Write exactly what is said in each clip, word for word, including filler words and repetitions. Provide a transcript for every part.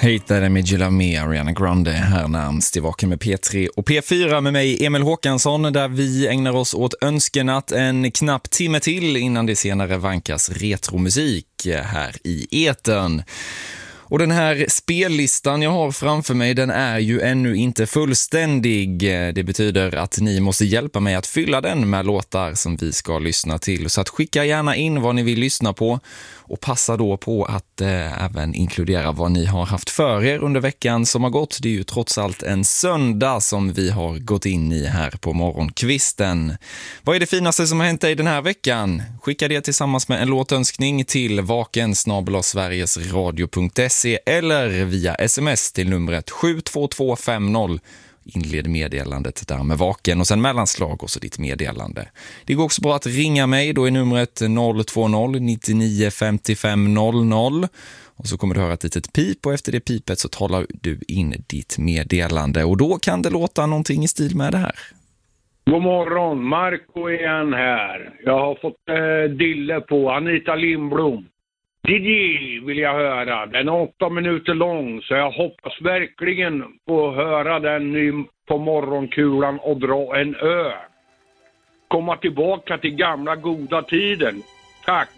Hatade med Gilla med Ariana Grande här närmst i Vaken med P tre och P fyra med mig Emil Håkansson, där vi ägnar oss åt önskenatt en knapp timme till innan det senare vankas retromusik här i etern. Och den här spellistan jag har framför mig, den är ju ännu inte fullständig. Det betyder att ni måste hjälpa mig att fylla den med låtar som vi ska lyssna till. Så att skicka gärna in vad ni vill lyssna på och passa då på att eh, även inkludera vad ni har haft för er under veckan som har gått. Det är ju trots allt en söndag som vi har gått in i här på morgonkvisten. Vad är det finaste som har hänt dig den här veckan? Skicka det tillsammans med en låtönskning till vaken snabel-a sverigesradio punkt se eller via sms till numret sju två två fem noll. Inled meddelandet där med vaken och sen mellanslag och så ditt meddelande. Det går också bra att ringa mig, då är numret noll två noll nio nio fem fem noll noll och så kommer du höra ett litet pip och efter det pipet så talar du in ditt meddelande och då kan det låta någonting i stil med det här. God morgon, Marco igen här. Jag har fått eh, dille på Anita Lindblom. Didi vill jag höra. Den är åtta minuter lång så jag hoppas verkligen få höra den nu på morgonkulan och dra en ö. Komma tillbaka till gamla goda tiden. Tack!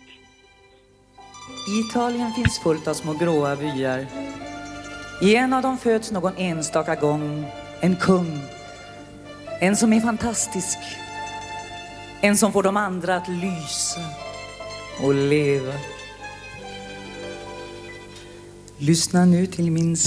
I Italien finns fullt av små gråa byar. I en av dem föds någon enstaka gång en kung. En som är fantastisk. En som får de andra att lysa och leva. Lyssna nu till min